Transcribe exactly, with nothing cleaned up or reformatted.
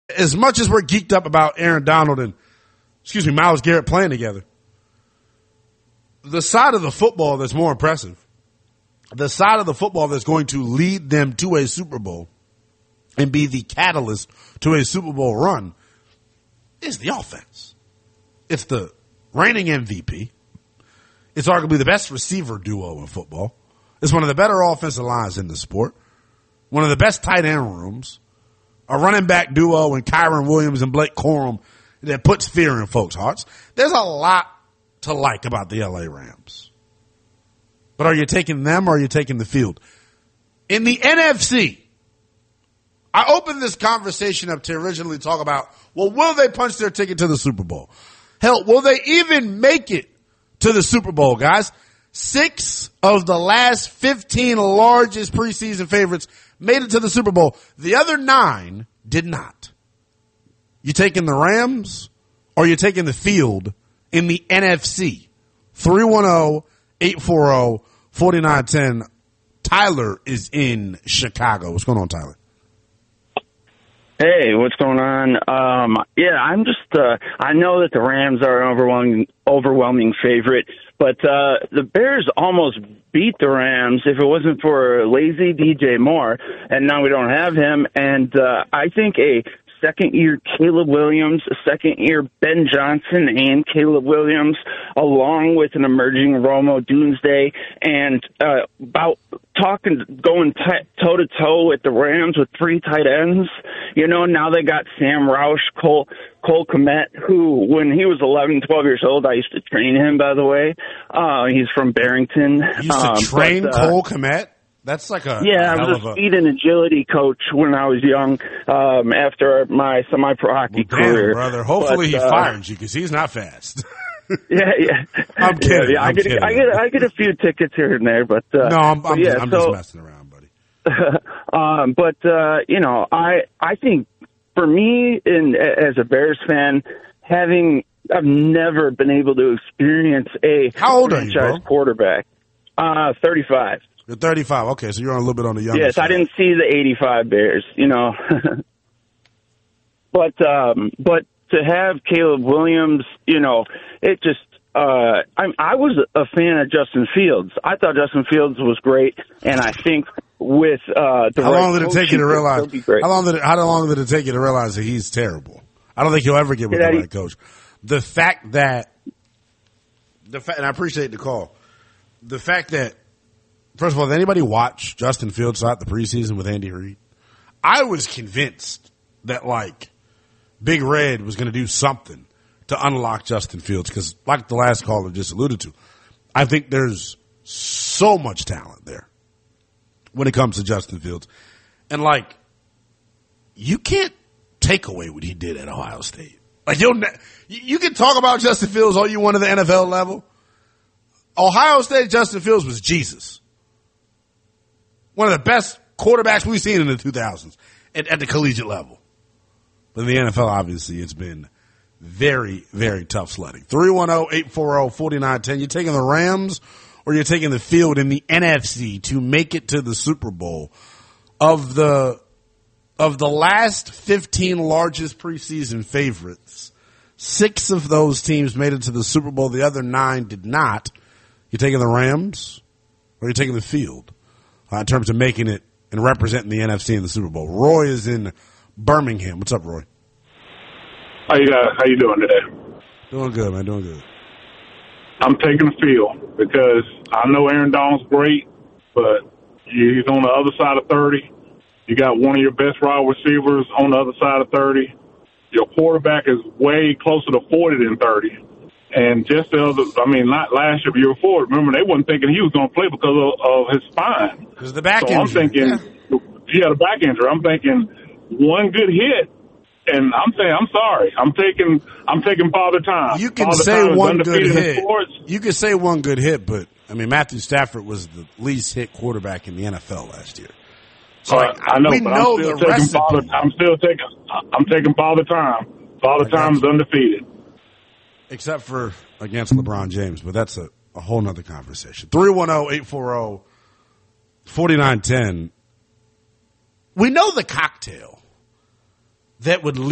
As much as we're geeked up about Aaron Donald and, excuse me, Myles Garrett playing together, the side of the football that's more impressive, the side of the football that's going to lead them to a Super Bowl and be the catalyst to a Super Bowl run is the offense. It's the reigning M V P. It's arguably the best receiver duo in football. It's one of the better offensive lines in the sport. One of the best tight end rooms. A running back duo in Kyron Williams and Blake Corum that puts fear in folks' hearts. There's a lot to like about the L A Rams. But are you taking them or are you taking the field? In the N F C, I opened this conversation up to originally talk about, well, will they punch their ticket to the Super Bowl? Hell, will they even make it to the Super Bowl, guys? Six of the last fifteen largest preseason favorites made it to the Super Bowl. The other nine did not. You taking the Rams or you taking the field in the N F C? three one zero, eight four zero, four nine one zero. Tyler is in Chicago. What's going on, Tyler? Hey, what's going on? Um, yeah, I'm just, uh, I know that the Rams are an overwhelming, overwhelming favorite, but, uh, the Bears almost beat the Rams if it wasn't for lazy D J Moore, and now we don't have him, and, uh, I think a second-year Caleb Williams, a second-year Ben Johnson and Caleb Williams, along with an emerging Rome Odunze, and uh, about talking, going t- toe-to-toe with the Rams with three tight ends. You know, now they got Sam Roush, Cole, Cole Kmet, who, when he was eleven, twelve years old, I used to train him, by the way. Uh, he's from Barrington. You used to um, train but, uh, Cole Kmet? That's like a yeah. a I was a a speed and agility coach when I was young. Um, after my semi-pro hockey well, damn, career, brother. Hopefully but, he uh, fires you because he's not fast. yeah, yeah. I'm kidding. Yeah, yeah. I I'm get, kidding. I get, I get a few tickets here and there, but uh, no, I'm, I'm, yeah, just, I'm so, just messing around, buddy. um, but uh, you know, I, I think for me, in as a Bears fan, having I've never been able to experience a How old are you, franchise bro? quarterback. Uh, thirty-five. You're thirty-five. Okay, so you're on a little bit on the younger Yes, side. I didn't see the eighty-five Bears, you know. but um, but to have Caleb Williams, you know, it just uh, I, I was a fan of Justin Fields. I thought Justin Fields was great, and I think with uh, the how right long did it take you to coaching, realize? he'll be great. How long did it, how long did it take you to realize that he's terrible? I don't think he'll ever get with Yeah, the he- right coach. The fact that the fact, and I appreciate the call. The fact that, first of all, did anybody watch Justin Fields throughout the preseason with Andy Reid? I was convinced that, like, Big Red was going to do something to unlock Justin Fields because, like the last caller just alluded to, I think there's so much talent there when it comes to Justin Fields. And, like, you can't take away what he did at Ohio State. Like, you'll ne- you can talk about Justin Fields all you want at the N F L level. Ohio State Justin Fields was Jesus. One of the best quarterbacks we've seen in the two thousands at, at the collegiate level. But in the N F L, obviously, it's been very, very tough sledding. three one zero, eight four zero, four nine one zero. You're taking the Rams or you're taking the field in the N F C to make it to the Super Bowl. Of the of the last fifteen largest preseason favorites, six of those teams made it to the Super Bowl. The other nine did not. You taking the Rams or you taking the field uh, in terms of making it and representing the N F C in the Super Bowl? Roy is in Birmingham. What's up, Roy? How you uh, how you doing today? Doing good, man. Doing good. I'm taking the field because I know Aaron Donald's great, but he's on the other side of thirty. You got one of your best wide receivers on the other side of thirty. Your quarterback is way closer to forty than thirty. And just the other, I mean, not last year, but year before, remember, they wasn't thinking he was going to play because of, of his spine. Because the back so injury. I'm thinking, yeah. he had a back injury. I'm thinking one good hit, and I'm saying, I'm sorry. I'm taking I'm taking Father Time. You can Father say Time is one good undefeated in hit. sports. You can say one good hit, but, I mean, Matthew Stafford was the least hit quarterback in the N F L last year. So, Uh, I know, we but know I'm still the taking recipe. Father, I'm still taking. I'm taking Father Time. Father Time is undefeated. Except for against LeBron James, but that's a, a whole nother conversation. three one zero, eight four zero, four nine one zero. We know the cocktail that would lead